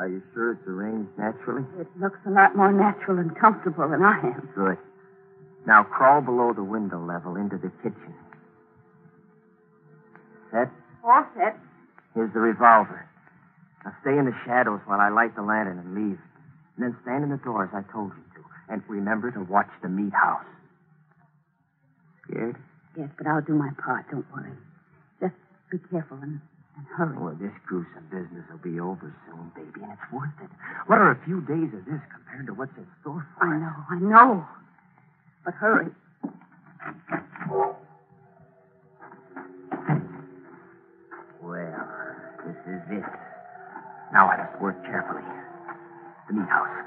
you sure it's arranged naturally? It looks a lot more natural and comfortable than I am. Good. Now crawl below the window level into the kitchen. Set? All set. Here's the revolver. Now stay in the shadows while I light the lantern and leave. And then stand in the door as I told you to. And remember to watch the meat house. Scared? Yes, but I'll do my part. Don't worry. Just be careful and hurry. Well, this gruesome business will be over soon, baby, and it's worth it. What are a few days of this compared to what's in store for us? I know. But hurry. Well, this is it. Now I must work carefully. The meat house.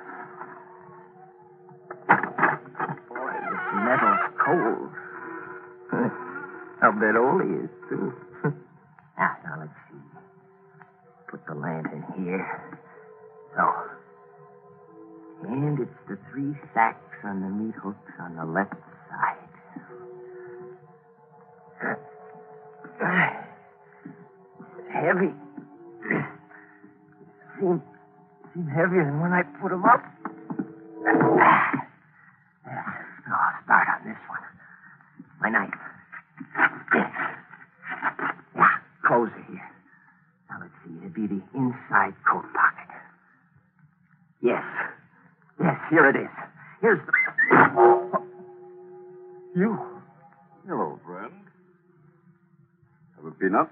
Boy, this metal's cold. I'll bet Ole is, too. Now let's see. Put the lantern here. So. And it's the 3 sacks on the meat hooks on the left side. Heavy. Seem heavier than when I put them up. I'll start on this one. My knife. Yeah, closer here. Now let's see. It'd be the inside coat pocket. Yes, here it is. Here's the... You. Hello, friend. Have a peanut?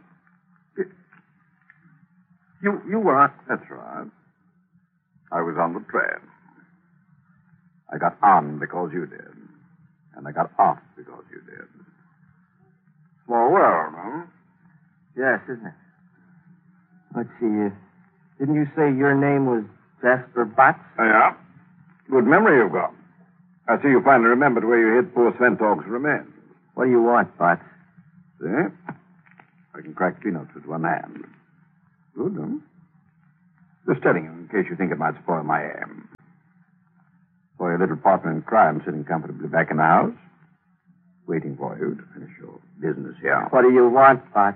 You were on... That's right. I was on the train. I got on because you did. And I got off because you did. Small world, huh? Yes, isn't it? Let's see. Didn't you say your name was Jasper Batts? Yeah. Good memory you've got. I see you finally remembered where you hid poor Sventog's remains. What do you want, Batts? See? I can crack peanuts with one hand. Good, huh? Just telling you in case you think it might spoil my aim. For your little partner in crime sitting comfortably back in the house, waiting for you to finish your business here. What do you want, Batts?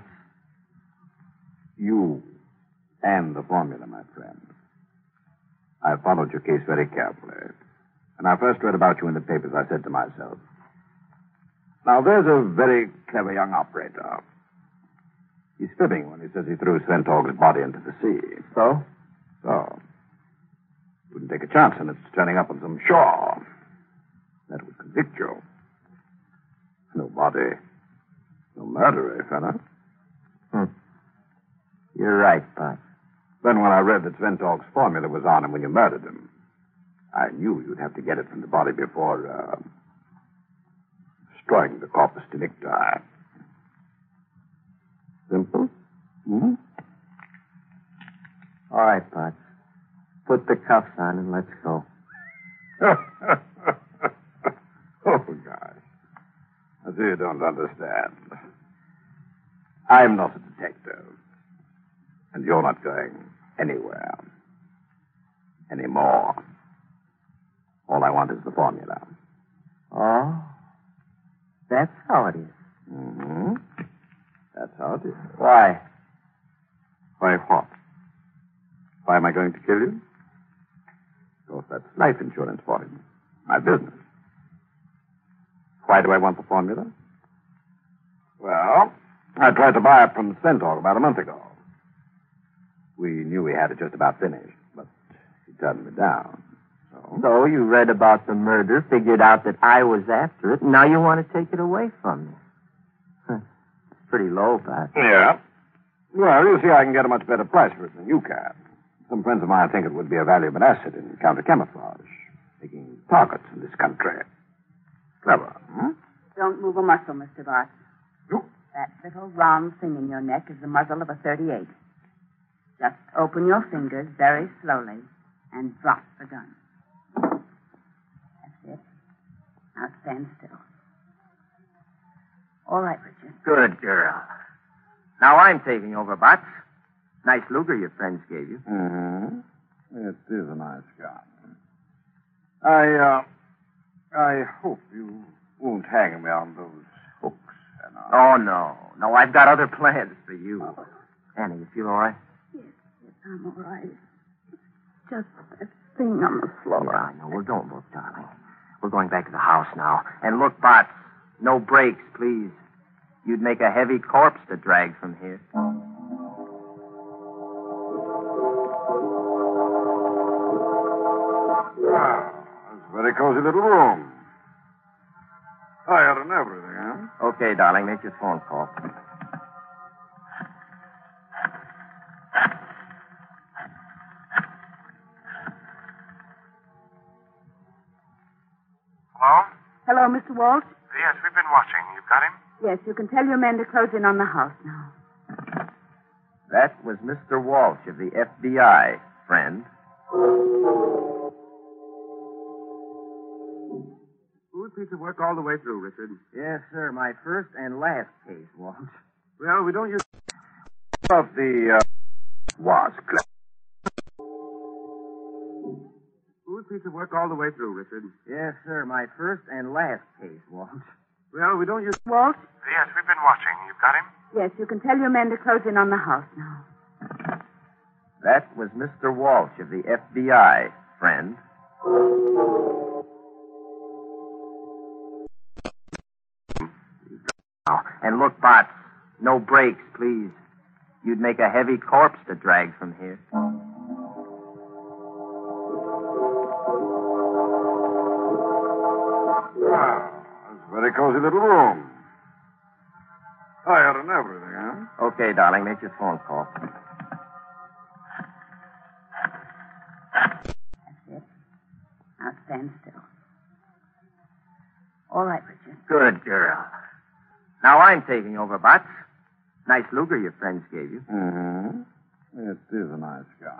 You and the formula, my friend. I followed your case very carefully. When I first read about you in the papers, I said to myself, now there's a very clever young operator. He's fibbing when he says he threw Sventog's body into the sea. So? So. Wouldn't take a chance on its turning up on some shore. That would convict you. No body. No murder, eh, fella? You're right, Batts. Then when I read that Sventog's formula was on him when you murdered him, I knew you'd have to get it from the body before, destroying the corpus delicti. Simple? Hmm? All right, Batts. Put the cuffs on and let's go. Oh, gosh. I see you don't understand. I'm not a detective. And you're not going anywhere. Anymore. All I want is the formula. Oh? That's how it is. Mm-hmm. That's how it is. Why? Why what? Why am I going to kill you? Because that's life insurance for him. My business. Why do I want the formula? Well, I tried to buy it from Sventog about a month ago. We knew we had it just about finished, but he turned me down. So you read about the murder, figured out that I was after it, and now you want to take it away from me. It's pretty low, Pat. Yeah. Well, you see, I can get a much better price for it than you can. Some friends of mine think it would be a valuable asset in counter-camouflage, making targets in this country. Clever, hmm? Don't move a muscle, Mr. Batts. You? That little round thing in your neck is the muzzle of a .38. Just open your fingers very slowly and drop the gun. That's it. Now stand still. All right, Richard. Good girl. Now I'm taking over, Batts. Nice Luger your friends gave you. Mm-hmm. It is a nice gun. I hope you won't hang me on those hooks. Oh, no. No, I've got other plans for you. Annie, you feel all right? Yes, I'm all right. just that thing on the floor. Yeah, I know. Well, don't look, darling. We're going back to the house now. And look, Bots, no brakes, please. You'd make a heavy corpse to drag from here. Ah, that's a very cozy little room. Tired and everything, huh? Okay, darling, make your phone call. Hello? Hello, Mr. Walsh? Yes, we've been watching. You've got him? Yes, you can tell your men to close in on the house now. That was Mr. Walsh of the FBI, friend. Smooth piece of work all the way through, Richard. Yes, sir, my first and last case, Walsh. Well, we don't use... Of the, was Smooth piece of work all the way through, Richard. Yes, sir, my first and last case, Walsh. Well, we don't use... Walsh? Yes, we've been watching. You've got him? Yes, you can tell your men to close in on the house now. That was Mr. Walsh of the FBI, friend. And look, Bots, no brakes, please. You'd make a heavy corpse to drag from here. Ah, that's a very cozy little room. Tired and everything, huh? Okay, darling, make your phone call. That's it. Now stand still. All right, Richard. Good girl. Now I'm taking over, Bots. Nice Luger your friends gave you. Mm-hmm. It is a nice gun.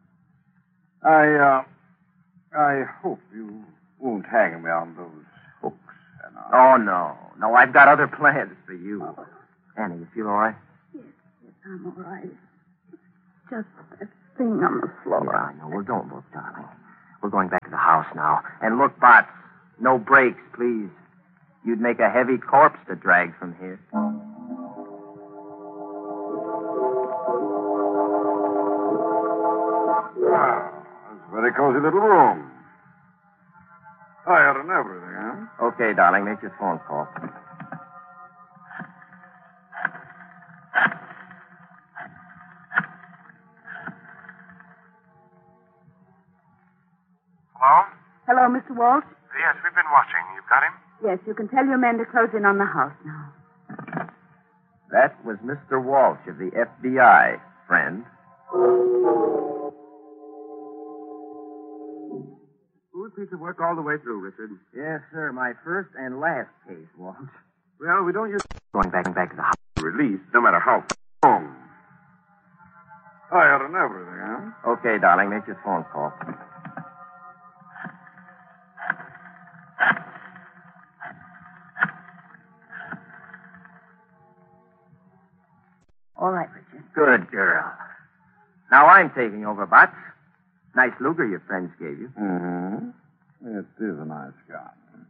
I hope you won't hang me on those hooks and Oh, no. No, I've got other plans for you. Annie, you feel all right? Yes, I'm all right. Just that thing on the floor. Yeah, I know. Well, don't look, darling. We're going back to the house now. And look, Bots, no brakes, please. You'd make a heavy corpse to drag from here. Ah, that's a very cozy little room. Tired and everything, huh? Okay, darling, make your phone call. Hello? Hello, Mr. Walsh? Yes, we've been watching. You've got him? Yes, you can tell your men to close in on the house now. That was Mr. Walsh of the FBI, friend. Smooth piece of work all the way through, Richard. Yes, sir, my first and last case, Walsh. Well, we don't use... Going back to the house. Released, no matter how long. Tired and everything, huh? Okay, darling, make your phone call. All right, Richard. Good girl. Now I'm taking over, Bots. Nice Luger your friends gave you. Mm-hmm. It is a nice gun.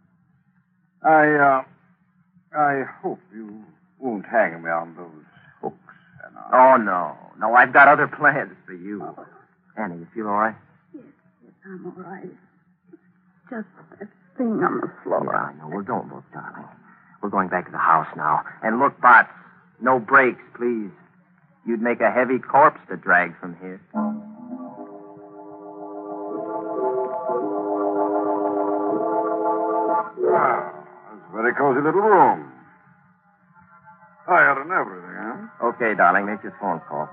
I hope you won't hang me on those hooks and Oh, no. No, I've got other plans for you. Annie, you feel all right? Yes, I'm all right. Just that thing on the floor. Yeah, I know. Well, don't look, darling. We're going back to the house now. And look, Bots, no brakes, please. You'd make a heavy corpse to drag from here. Ah, that's a very cozy little room. Tired and everything, huh? Okay, darling, make your phone call.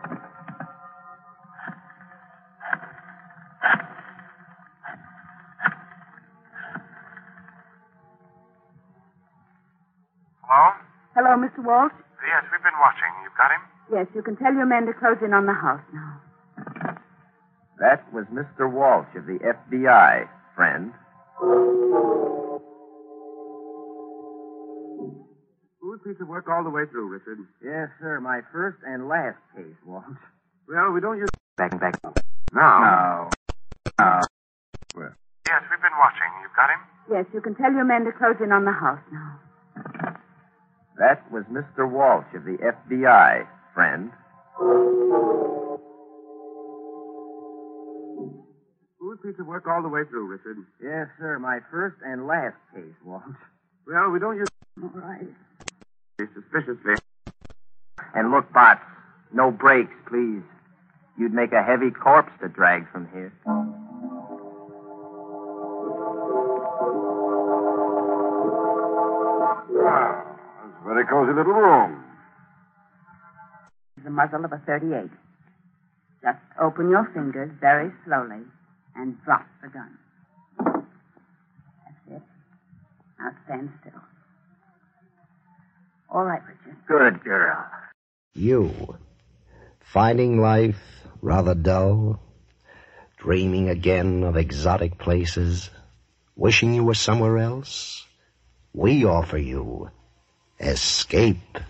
Hello? Hello, Mr. Walsh? Yes, we've been watching. You've got him? Yes, you can tell your men to close in on the house now. That was Mr. Walsh of the FBI, friend. Smooth piece of work all the way through, Richard. Yes, sir, my first and last case, Walsh. Well, we don't use... Back. Now. Yes, we've been watching. You've got him? Yes, you can tell your men to close in on the house now. That was Mr. Walsh of the FBI, friend. Smooth piece of work all the way through, Richard. Yes, sir. My first and last case, Walt. Well, we don't use All right. suspiciously. And look, Bots, no brakes, please. You'd make a heavy corpse to drag from here. Ah, that's a very cozy little room. The muzzle of a 38. Just open your fingers very slowly and drop the gun. That's it. Now stand still. All right, Richard. Good girl. You, finding life rather dull, dreaming again of exotic places, wishing you were somewhere else? We offer you escape.